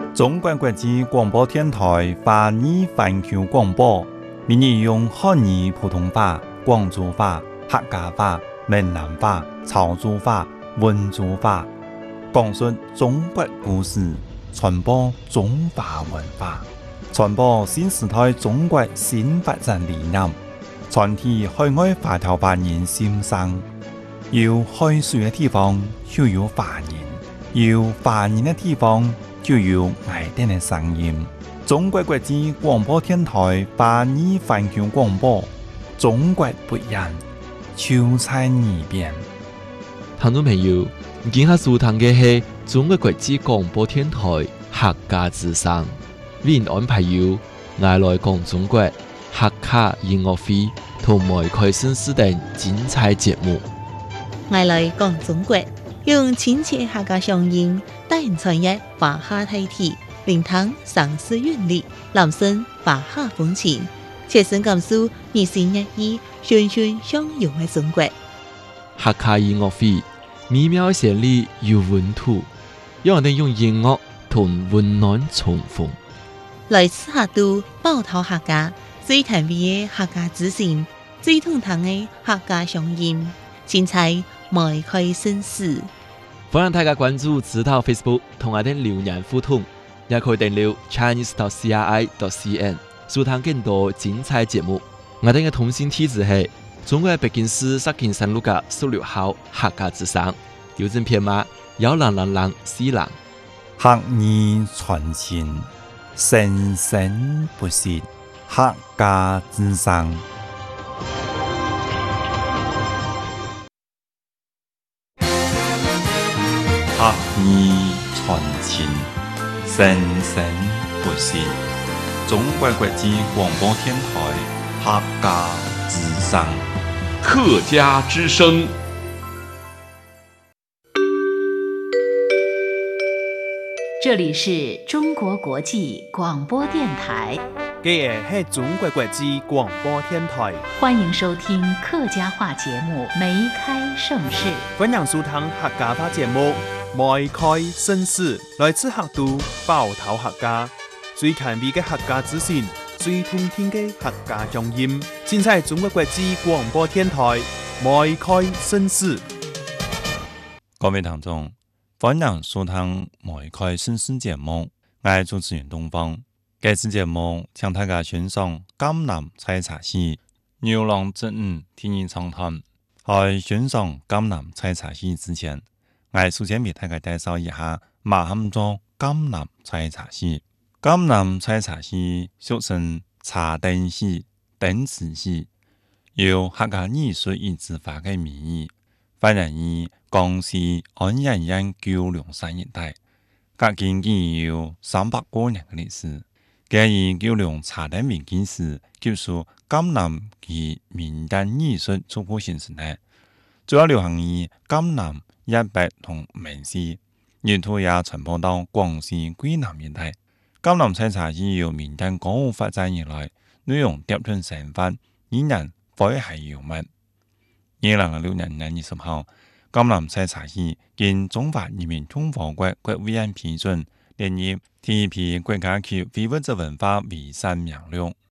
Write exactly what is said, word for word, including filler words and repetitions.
中国国际广播电台华语环球广播，每日用汉语普通话、广州话、客家话、闽南话、潮州话、温州话，讲述中国故事，传播中华文化，传播新时代中国新发展理念，传递海外华侨华人心声。有海水的地方就有华人，有华人的地方就有爱丁的声音。中国国际广播电台华语环球广播，中国不一样，就在耳边。 聽眾朋友，今下收聽嘅係中國國際廣播電台客家之聲，為您安排有愛來講中國客家音樂會同埋開新時等精彩節目。 愛來講中國，用親切客家聲音帶人傳譯華夏大體，聆聽城市韻律，攬聲華夏風情，切身感受日新月異、循循相融嘅中國。 客家音樂會美妙旋律有溫度，讓我哋用音樂同溫暖重逢。 來自客都寶島客家最甜美嘅客家之聲，最通透嘅客家聲音，精彩邁開新事。 歡迎大家關注指導 Facebook 同我哋留言互動，也可以訂閱 Chinese dot C R I dot C N 收聽更多精彩節目。我哋嘅通信地址係中國北京市石景山路嘅十六號客家之聲，郵政編碼幺零零零四零。 客語傳情，生生不息，客家之聲。客語傳情，生生不息。中國國際廣播電台客家之聲。 客家之聲。 這裡是中國國際廣播電台。 這是中國國際廣播電台。 歡迎收聽客家話節目《梅開盛世》。 歡迎收聽客家話節目《梅開盛世》，來自客都寶島客家，最甜美嘅客家之聲，最通聽嘅客家聲音，盡在中國國際廣播電台《梅開盛世》。 各位聽眾，歡迎收聽《梅開盛世》節目，我係主持人東方。這次節目請大家欣賞江南採茶戲、牛郎織女天衣長談。在欣賞江南採茶戲之前，我首先為大家介紹一下乜嘢叫江南採茶戲。江南採茶戲俗稱茶燈戲、燈池戲，由客家藝術與執法嘅名義，發源於江西安陽縣九龍山一帶，隔今已有三百多年嘅歷史。介於九龍茶燈名記時，記述江南及民間藝術初步形成嘅，主要流行於江南、一北同閩西，沿途也傳播到廣西桂南一帶。江南採茶戲由民間歌舞發展而來，內容疊頓生活，依然詼諧幽默。二零一六年二月十號，江南採茶戲經中華人民共和國國務院批准，列入第一批國家級非物質文化遺產名錄。